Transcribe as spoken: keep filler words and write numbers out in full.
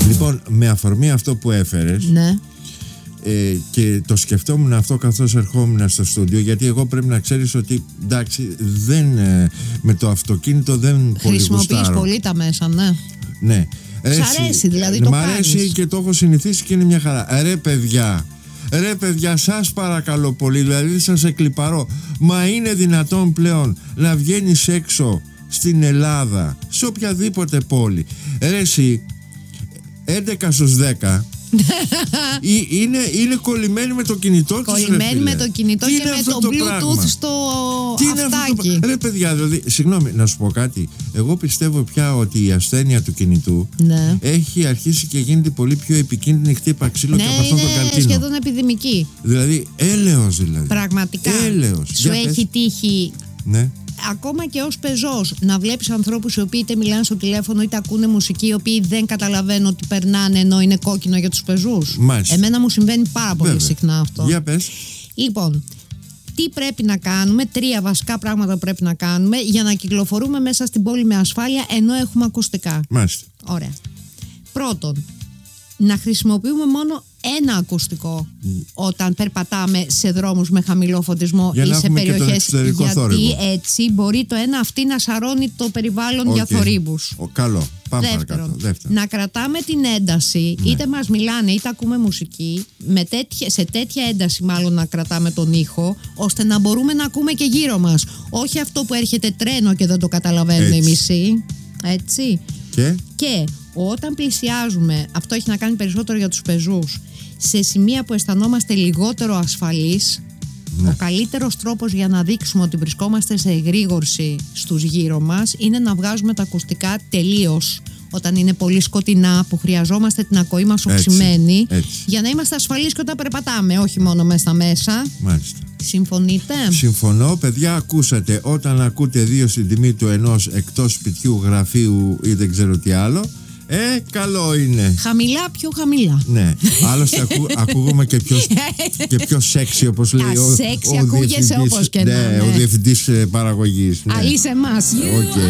Λοιπόν, με αφορμή αυτό που έφερες, ναι. ε, και το σκεφτόμουν αυτό καθώς ερχόμουν στο στούντιο, γιατί εγώ πρέπει να ξέρεις ότι εντάξει, δεν, ε, με το αυτοκίνητο δεν πολύ γουστάρω. Χρησιμοποιείς πολύ τα μέσα, ναι. Ναι. Σ' αρέσει δηλαδή, το μ' κάνεις. αρέσει και το έχω συνηθίσει και είναι μια χαρά. Ρε παιδιά, ρε παιδιά, σας παρακαλώ πολύ, δηλαδή σας εκλιπαρώ. Μα είναι δυνατόν πλέον να βγαίνεις έξω στην Ελλάδα, σε οποιαδήποτε πόλη, ρε εσύ, έντεκα στους δέκα είναι, είναι κολλημένοι με το κινητό τους. Κολλημένοι με το κινητό και με το, το Bluetooth πράγμα στο αυτάκι. Το... Ρε παιδιά, δηλαδή, συγγνώμη να σου πω κάτι. Εγώ πιστεύω πια ότι η ασθένεια του κινητού, ναι, έχει αρχίσει και γίνεται πολύ πιο επικίνδυνη, χτύπα ξύλο, ναι, και από αυτόν τον καρκίνο. Είναι σχεδόν επιδημική. Δηλαδή, έλεος δηλαδή. Πραγματικά. Έλεος. Σου έχει πες. Τύχει, ναι, ακόμα και ως πεζός, να βλέπεις ανθρώπους οι οποίοι είτε μιλάνε στο τηλέφωνο είτε ακούνε μουσική, οι οποίοι δεν καταλαβαίνουν ότι περνάνε ενώ είναι κόκκινο για τους πεζούς? Μάλιστα. Εμένα μου συμβαίνει πάρα πολύ, βέβαια, συχνά αυτό. Για πες. Λοιπόν, τι πρέπει να κάνουμε, τρία βασικά πράγματα που πρέπει να κάνουμε για να κυκλοφορούμε μέσα στην πόλη με ασφάλεια ενώ έχουμε ακουστικά. Μάλιστα. Ωραία. Πρώτον, να χρησιμοποιούμε μόνο ένα ακουστικό mm. όταν περπατάμε σε δρόμους με χαμηλό φωτισμό για ή σε περιοχές, γιατί θόρυβο. Έτσι μπορεί το ένα αυτή να σαρώνει το περιβάλλον, okay, για θορύβους. Ο, καλό. Πάμε Δεύτερον, παρακάτω. Δεύτερον, να κρατάμε την ένταση, ναι, είτε μας μιλάνε είτε ακούμε μουσική, με τέτοια, σε τέτοια ένταση μάλλον να κρατάμε τον ήχο, ώστε να μπορούμε να ακούμε και γύρω μας. Όχι αυτό που έρχεται τρένο και δεν το καταλαβαίνουν οι μισοί. Έτσι. Και? Και όταν πλησιάζουμε, αυτό έχει να κάνει περισσότερο για τους πεζούς, σε σημεία που αισθανόμαστε λιγότερο ασφαλείς, ναι, ο καλύτερος τρόπος για να δείξουμε ότι βρισκόμαστε σε εγρήγορση στους γύρω μας είναι να βγάζουμε τα ακουστικά τελείως όταν είναι πολύ σκοτεινά, που χρειαζόμαστε την ακοή μας οξυμένη, για να είμαστε ασφαλείς και όταν περπατάμε, όχι μόνο μέσα στα μέσα. Μάλιστα. Συμφωνείτε? Συμφωνώ, παιδιά, ακούσατε. Όταν ακούτε δύο στην τιμή του ενός εκτός σπιτιού, γραφείου ή δεν ξέρω τι άλλο, ε, καλό είναι. Χαμηλά, πιο χαμηλά. Ναι, άλλωστε ακού, ακούγομαι και πιο, και πιο σεξι, όπως λέει ο, σεξι, ακούγεσαι όπως και ναι, να, ναι, ο διευθυντής παραγωγής. Ναι. Αλείς εμάς. Okay.